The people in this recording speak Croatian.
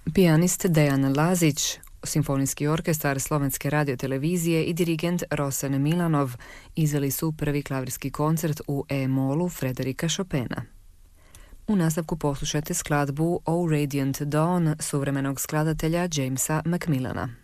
Pijanist Dejan Lazić, Simfonijski orkestar Slovenske radiotelevizije i dirigent Rosen Milanov izveli su prvi klavirski koncert u E-molu Frederika Chopina. U nastavku poslušajte skladbu O Radiant Dawn suvremenog skladatelja Jamesa Macmillana.